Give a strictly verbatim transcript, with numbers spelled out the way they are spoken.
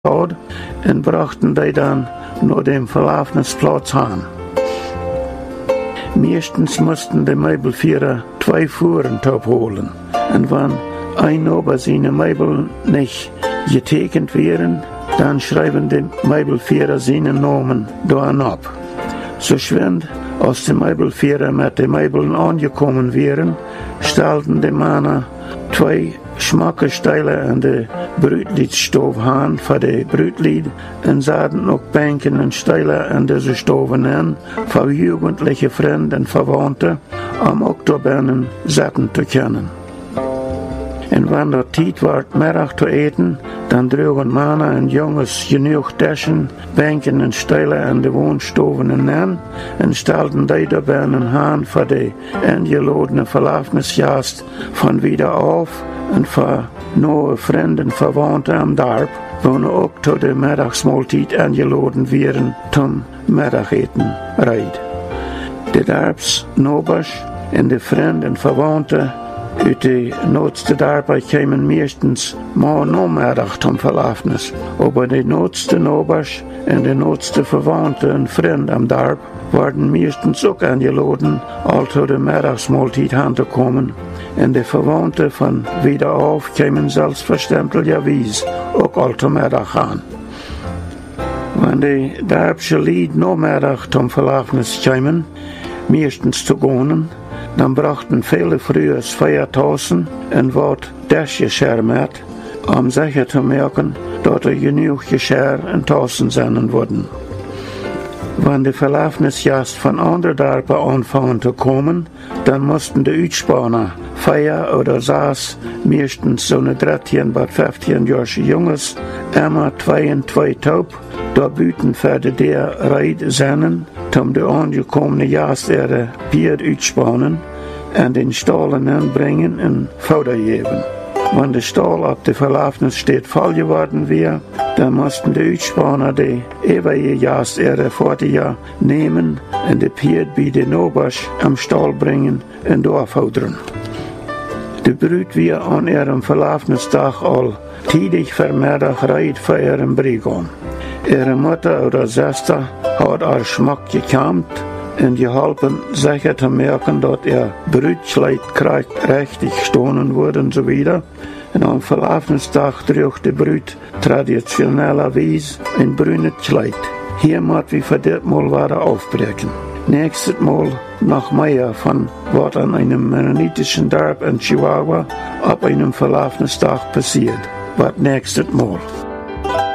und brachten die dann nach dem Verlaufnisplatz an. Meistens mussten die Möbelführer zwei Fuhren holen. Und wenn ein über seine Möbel nicht getekent wären, dann schreiben die Möbelführer seinen Namen da ab. So schwind, als die Möbelführer mit den Möbeln angekommen wären, stellten die Männer zwei Schmackesteile an die Brütliedstove an für die Brütlied und sahen auch Bänken und Steile an diese Stoven an für jugendliche Freunde und Verwandte, um Oktobernen satten zu können. Und wenn der Zeit war, Mittag zu essen, dann trugen Männer und Jungs genug Taschen, Bänken und Steile an die Wohnstoven an und stellten die dabei an für die eingeladene Verlaufnisgast von wieder auf und für neue Freunde und Verwandte am Dorf, wo auch zu der Mittagsmahlzeit eingeladen wären zum Mittagessen reit. Die Dorfsnobers und die Freunde und Verwandte uit de noodste daarbij kwamen meestens maar namiddag zum Verlaufnis. Aber die noodste Nobers und die noodste Verwandten und Freunde am Dorf waren meestens auch eingeladen, also de Mittagsmahlzeit anzukommen. Und die Verwandten von wieder auf kamen selbstverständlicherweise auch also Mittag an. Wenn die Dorpsche Lied nachmittag zum Verlaufnis kamen, meestens zu gehen, dann brachten viele frühes Feiertassen und ward durchgeschermert, um sicher zu merken, dass er genug Geschirr und Tassen sein würden. Wenn die Verlaufnisgäste von anderen Dörfern anfangen zu kommen, dann mussten die Uitspaner Feier oder saß meistens so eine dreizehn bis fünfzehn-jährige Jungs immer zwei und zwei Taub, da büten für die der Reit sennen, um die angekommene Gäste ihre Bier uitspannen und den Stahlen anbringen und Futter geben. Wenn der Stahl ab der Verlaufnis steht voll geworden wäre, dann mussten die Uitspaner die ewige Gäste ihre Fortier nehmen und die Bier bei den Obers am Stall bringen und aufhudern. Die Brüd wir an ihrem Verlaufnistag all tidig vermehrt reit für ihren Brigam. Ihre Mutter oder Schwester hat ihr Schmack gekämmt und geholfen, sicher zu merken, dass ihr Brütkleid richtig gestohlen wurde und so weiter. Und am Verlaufnistag trug die Brüd traditionellerweise ein brünes Kleid. Hier muss wie für das Mal wieder aufbrechen. Nächstes Mal noch mehr von was an einem mennonitischen Dorf in Chihuahua ab einem Verlaufnistag passiert. Was nächstes Mal.